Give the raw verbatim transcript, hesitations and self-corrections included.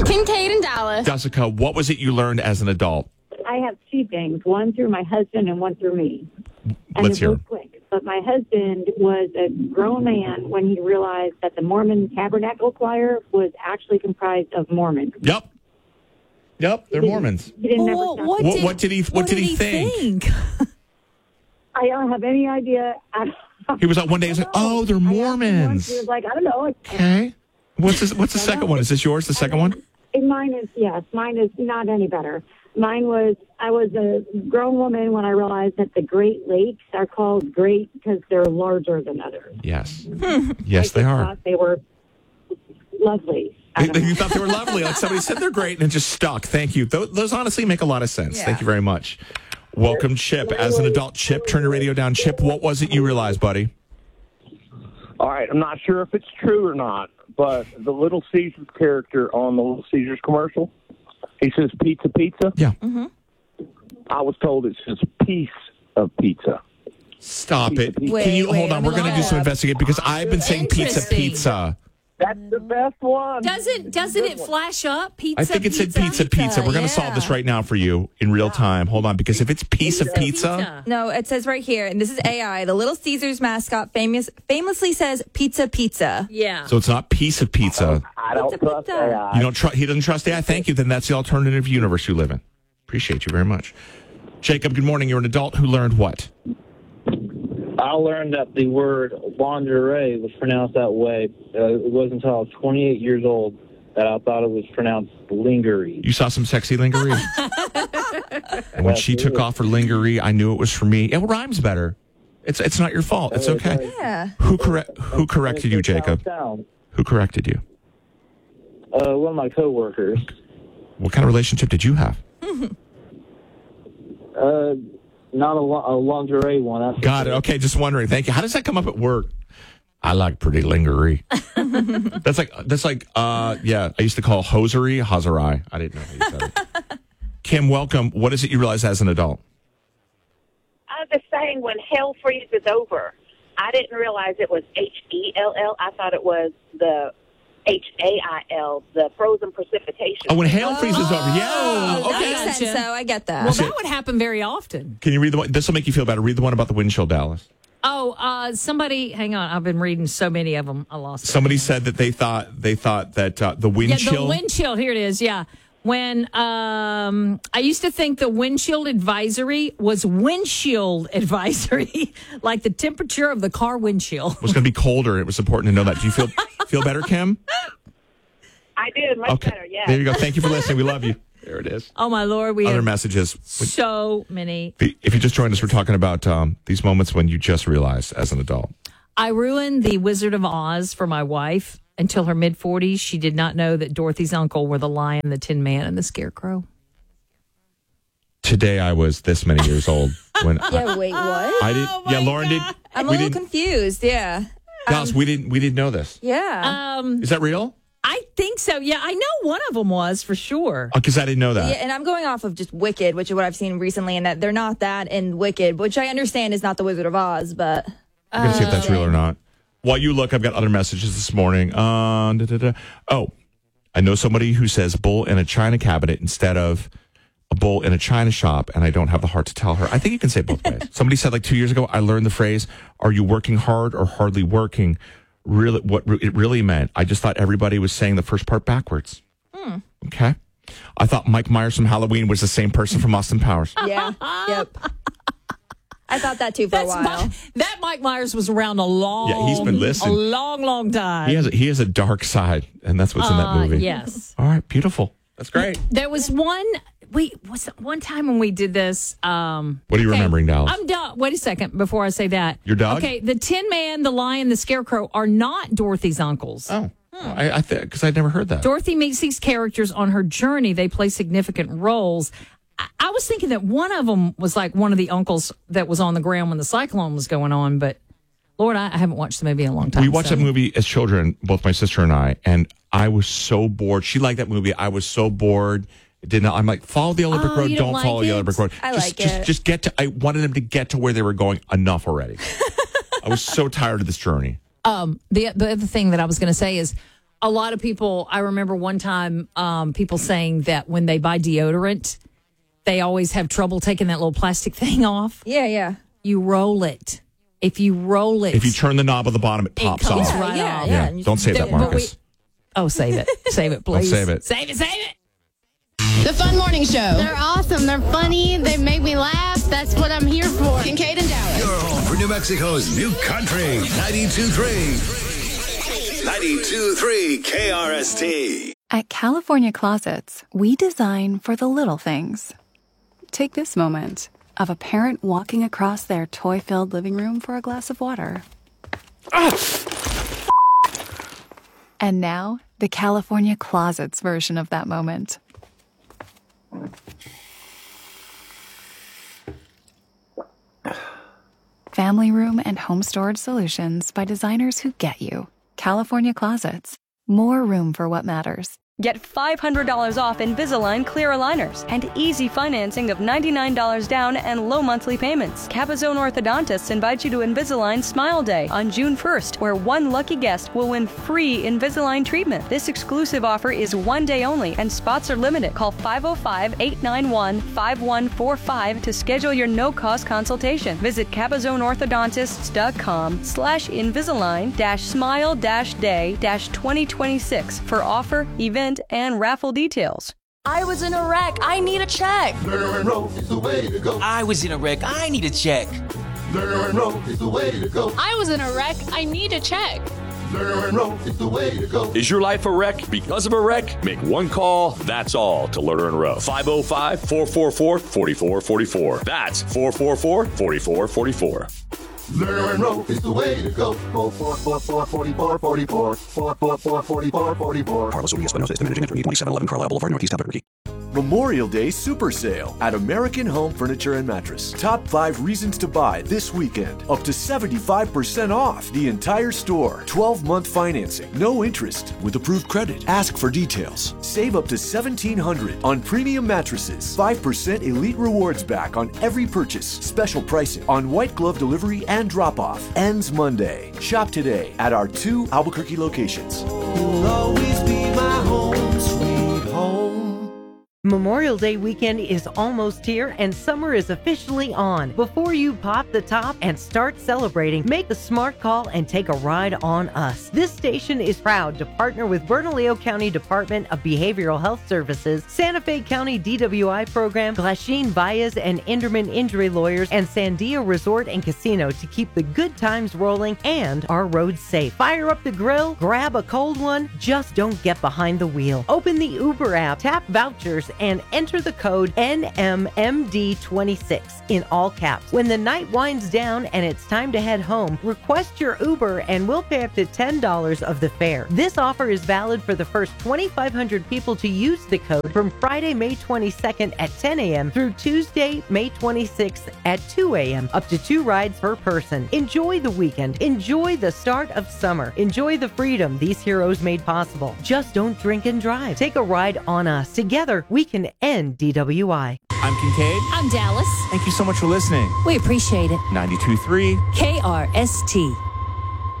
Kincaid and Dallas. Jessica, what was it you learned as an adult? I have two things, one through my husband and one through me. And Let's they're hear. both quick. But my husband was a grown man when he realized that the Mormon Tabernacle Choir was actually comprised of Mormons. Yep. Yep, they're Mormons. He didn't Well, ever what, stop. what, What- did, what did he- what did he think? I don't have any idea. He was like one day. He's like, "Oh, they're I asked him once, Mormons." He was like, I don't know. Okay. What's this, What's the second one? Is this yours? The second one? And mine is, yes, mine is not any better. Mine was, I was a grown woman when I realized that the Great Lakes are called great because they're larger than others. Yes. Yes, they I are. thought they were lovely. I They, don't they- know. you thought they were lovely. Like somebody said they're great and it just stuck. Thank you. Those, those honestly make a lot of sense. Yeah. Thank you very much. Welcome, Chip. As an adult, Chip, turn your radio down. Chip, what was it you realized, buddy? All right, I'm not sure if it's true or not, but the Little Caesars character on the Little Caesars commercial, he says pizza, pizza. Yeah. I was told it says piece of pizza. Stop it. Wait, Can you wait, hold on? I'm We're going to looking do some it up. investigate because I've been saying pizza, Interesting. pizza. That's the best one. Doesn't doesn't it flash up? Pizza. I think it said pizza, pizza. We're going to yeah. solve this right now for you in real time. Hold on, because if it's piece of pizza, No, it says right here, and this is A I. The Little Caesars mascot famous famously says pizza, pizza. Yeah. so it's not piece of pizza. I don't Pizza, trust pizza. A I. You don't trust. He doesn't trust A I. Thank you. Then that's the alternative universe you live in. Appreciate you very much, Jacob. Good morning. You're an adult who learned what? I learned that the word lingerie was pronounced that way. Uh, it wasn't until I was twenty-eight years old that I thought it was pronounced lingerie. You saw some sexy lingerie. And when she took off her lingerie, I knew it was for me. It rhymes better. It's it's not your fault. It's okay. Yeah. Who correct? Who corrected you, Jacob? Who corrected you? Uh, one of my coworkers. What kind of relationship did you have? Uh, not a, li- a lingerie one. That's Got it. Okay, just wondering. Thank you. How does that come up at work? I like pretty lingerie. that's like that's like uh yeah. I used to call hosiery hosiery. I didn't know how you said it. Kim, welcome. What is it you realize as an adult? I was just saying, when hell freezes over, I didn't realize it was H E L L. I thought it was the H A I L, the frozen precipitation. Oh, when hail freezes over. Yeah. Oh, Okay. that makes sense. So I get that. Well, that would happen very often. Can you read the one? This will make you feel better. Read the one about the wind chill, Dallas. Oh, uh, somebody, hang on. I've been reading so many of them. I lost it. Somebody said that they thought they thought that uh, the wind Yeah, chill. the wind chill. Here it is. Yeah. When um, I used to think the windshield advisory was windshield advisory, like the temperature of the car windshield. was going to be colder. It was important to know that. Do you feel feel better, Kim? I did, much Okay. better, yeah. There you go. Thank you for listening. We love you. There it is. Oh, my Lord. We Other have messages. so many. If you just joined us, we're talking about um, these moments when you just realize as an adult. I ruined the Wizard of Oz for my wife. Until her mid forties, she did not know that Dorothy's uncle were the lion, the tin man, and the scarecrow. Today I was this many years old when yeah, I, wait, what? I did. Yeah, Lauren did. I'm a we little didn't. confused. Yeah. Dallas, we didn't. We didn't know this. Yeah. Um, Is that real? I think so. Yeah, I know one of them was for sure. Because I didn't know that. Yeah, and I'm going off of just Wicked, which is what I've seen recently, and that they're not that in Wicked, which I understand is not the Wizard of Oz, but I'm going to see if that's real or not. While you look, I've got other messages this morning. Uh, da, da, da. Oh, I know somebody who says bull in a china cabinet instead of a bull in a china shop, and I don't have the heart to tell her. I think you can say both ways. Somebody said like two years ago, I learned the phrase, are you working hard or hardly working? Really, what it really meant, I just thought everybody was saying the first part backwards. Hmm. Okay. I thought Mike Myers from Halloween was the same person from Austin Powers. yeah. Yep. I thought that too for That's a while. Mi- that Mike Myers was around a long, Yeah, he's been listening. a long, long time. He has a, he has a dark side, and that's what's in that Uh, movie. yes. All right, beautiful. That's great. There was one. We was it one time when we did this. Um, What are you okay, remembering, Dallas? I'm done. Wait a second before I say that. Your dog? Okay, the Tin Man, the Lion, the Scarecrow are not Dorothy's uncles. Oh, I, I think because I'd never heard that. Dorothy meets these characters on her journey. They play significant roles. I, I was thinking that one of them was like one of the uncles that was on the ground when the cyclone was going on, but Lord, I, I haven't watched the movie in a long time. We watched so. that movie as children, both my sister and I, and I was so bored. She liked that movie. I was so bored. It did not. I'm like, follow the yellow brick Oh, road. you Don't don't like follow the yellow it? brick road. I just, like just, it. Just get to. I wanted them to get to where they were going. Enough already. I was so tired of this journey. Um, the the other thing that I was going to say is a lot of people, I remember one time um, people saying that when they buy deodorant, they always have trouble taking that little plastic thing off. Yeah, yeah. You roll it. If you roll it. If you turn the knob of the bottom, it pops comes off. Yeah, right yeah, off. yeah. Yeah. Don't say that, But we- Marcus. Oh, save it. Save it, please. save it. Save it, save it. The Fun Morning Show. They're awesome. They're funny. They make me laugh. That's what I'm here for. Kincaid and Dallas. Your home for New Mexico's new country. ninety-two point three. ninety-two point three K R S T. At California Closets, we design for the little things. Take this moment of a parent walking across their toy-filled living room for a glass of water. And now, the California Closets version of that moment. Family room and home storage solutions by designers who get you. California Closets. More room for what matters. Get five hundred dollars off Invisalign clear aligners and easy financing of ninety-nine dollars down and low monthly payments. Capizone Orthodontists invite you to Invisalign Smile Day on June first, where one lucky guest will win free Invisalign treatment. This exclusive offer is one day only and spots are limited. Call five oh five, eight nine one, five one four five to schedule your no-cost consultation. Visit capizoneorthodontists.com slash Invisalign dash smile dash day dash twenty twenty-six for offer, event, and raffle details. I was in a wreck. I need a check. Lerner and Rowe is the way to go. I was in a wreck. I need a check. Lerner and Rowe is the way to go. I was in a wreck. I need a check. Lerner and Rowe is the way to go. Is your life a wreck because of a wreck? Make one call, that's all, to Lerner and Rowe. five oh five, four four four, four four four four. That's four four four, four four four four. Lerner and Rowe is the way to go. four four four, four four four, four four. four four four, four four four four. Carlos Urias Espinosa is the managing attorney, twenty-seven eleven Carlisle Boulevard, Northeast Albuquerque. Memorial Day Super Sale at American Home Furniture and Mattress. Top five reasons to buy this weekend. Up to seventy-five percent off the entire store. twelve-month financing. No interest with approved credit. Ask for details. Save up to seventeen hundred dollars on premium mattresses. five percent Elite Rewards back on every purchase. Special pricing on white glove delivery and drop-off. Ends Monday. Shop today at our two Albuquerque locations. You'll always be my home, sweet home. Memorial Day weekend is almost here and summer is officially on. Before you pop the top and start celebrating, make the smart call and take a ride on us. This station is proud to partner with Bernalillo County Department of Behavioral Health Services, Santa Fe County D W I Program, Glasheen Baez and Enderman Injury Lawyers, and Sandia Resort and Casino to keep the good times rolling and our roads safe. Fire up the grill, grab a cold one, just don't get behind the wheel. Open the Uber app, tap vouchers, and enter the code N M M D twenty-six in all caps. When the night winds down and it's time to head home, request your Uber and we'll pay up to ten dollars of the fare. This offer is valid for the first twenty-five hundred people to use the code from Friday, May twenty-second at ten a.m. through Tuesday, May twenty-sixth at two a.m. Up to two rides per person. Enjoy the weekend. Enjoy the start of summer. Enjoy the freedom these heroes made possible. Just don't drink and drive. Take a ride on us. Together, we can end D W I. I'm Kincaid. I'm Dallas. Thank you so much for listening. We appreciate it. ninety-two point three K R S T.